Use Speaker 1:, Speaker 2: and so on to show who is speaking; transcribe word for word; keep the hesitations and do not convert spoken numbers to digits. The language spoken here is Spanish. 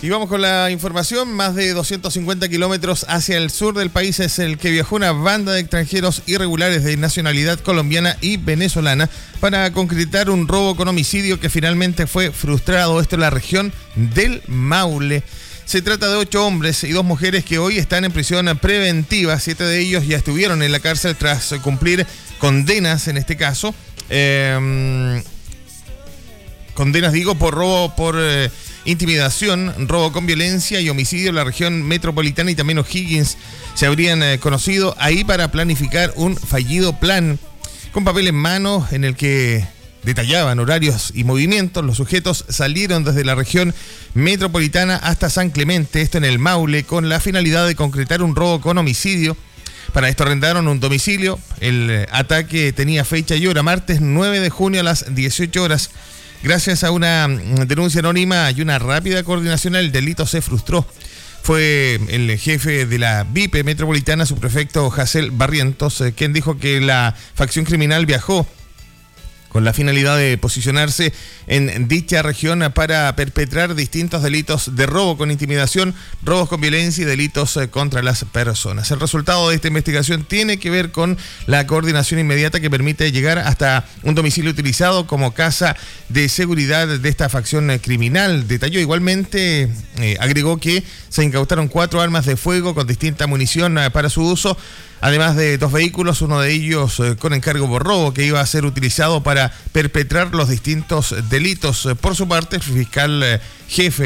Speaker 1: Y vamos con la información. Más de doscientos cincuenta kilómetros hacia el sur del país es el que viajó una banda de extranjeros irregulares de nacionalidad colombiana y venezolana para concretar un robo con homicidio que finalmente fue frustrado. Esto en la región del Maule. Se trata de ocho hombres y dos mujeres que hoy están en prisión preventiva. Siete de ellos ya estuvieron en la cárcel tras cumplir condenas, en este caso. Eh, condenas, digo, por robo por... Eh, intimidación, robo con violencia y homicidio en la región metropolitana y también O'Higgins se habrían eh, conocido ahí para planificar un fallido plan con papel en mano en el que detallaban horarios y movimientos. Los sujetos salieron desde la región metropolitana hasta San Clemente, esto en el Maule, con la finalidad de concretar un robo con homicidio. Para esto arrendaron un domicilio. El ataque tenía fecha y hora, martes nueve de junio a las dieciocho horas. Gracias a una denuncia anónima y una rápida coordinación, el delito se frustró. Fue el jefe de la V I P metropolitana, subprefecto Jacel Barrientos, eh, quien dijo que la facción criminal viajó con la finalidad de posicionarse en dicha región para perpetrar distintos delitos de robo con intimidación, robos con violencia y delitos contra las personas. El resultado de esta investigación tiene que ver con la coordinación inmediata que permite llegar hasta un domicilio utilizado como casa de seguridad de esta facción criminal. Detalló igualmente, eh, agregó que se incautaron cuatro armas de fuego con distinta munición eh, para su uso, además de dos vehículos, uno de ellos eh, con encargo por robo, que iba a ser utilizado para perpetrar los distintos delitos. Por su parte, el fiscal eh, jefe